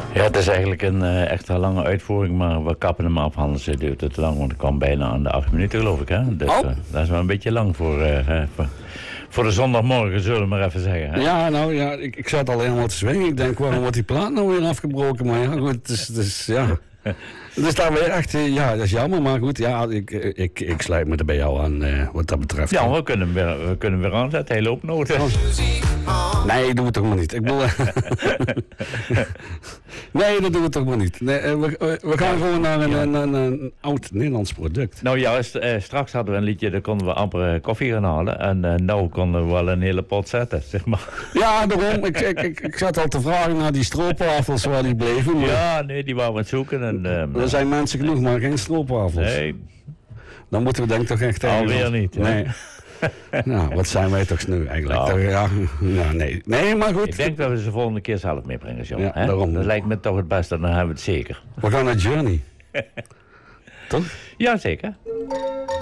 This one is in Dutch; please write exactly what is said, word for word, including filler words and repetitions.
Ja, het is eigenlijk een uh, extra lange uitvoering, maar we kappen hem af, anders duurt het te lang, want het kwam bijna aan de acht minuten, geloof ik. Hè? Dus oh. uh, dat is wel een beetje lang voor, uh, voor, voor de zondagmorgen, zullen we maar even zeggen. Hè? Ja, nou ja, ik, ik zat al helemaal te zwingen. Ik denk, waarom wordt die plaat nou weer afgebroken? Maar ja, goed, het is, het is ja... Dus daar weer echt, ja, dat is jammer, maar goed, ja, ik, ik, ik sluit me er bij jou aan uh, wat dat betreft. Ja, we kunnen hem weer, we kunnen weer aanzetten, hij loopt nooit. Oh. Nee, doe het toch maar niet. Ik bedoel, nee, dat doen we toch maar niet. Nee, we, we gaan gewoon naar een, ja. een, een, een oud Nederlands product. Nou ja, st- uh, straks hadden we een liedje, daar konden we amper uh, koffie gaan halen. En uh, nou konden we wel een hele pot zetten, zeg maar. Ja, daarom. Ik, ik, ik, ik zat al te vragen naar die stroopwafels waar die bleven. Maar... Ja, nee, die waren we aan het zoeken. En, uh, er zijn mensen genoeg, maar geen stroopwafels. Nee. Dan moeten we denk ik toch echt... Alweer niet. Nee. Nou, wat zijn wij toch nu eigenlijk? Nou. Ja, ja, nee. nee, maar goed. Ik denk dat we ze volgende keer zelf meebrengen, jongen. Ja, daarom. Dat lijkt me toch het beste, dan hebben we het zeker. We gaan naar Journey. Toch? Ja, zeker.